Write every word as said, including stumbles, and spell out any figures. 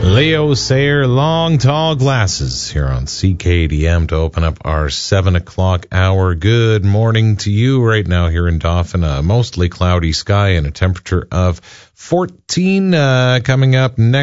Leo Sayer, Long Tall Glasses, here on C K D M to open up our seven o'clock hour. Good morning to you right now here in Dauphin. A mostly cloudy sky and a temperature of fourteen uh, coming up next.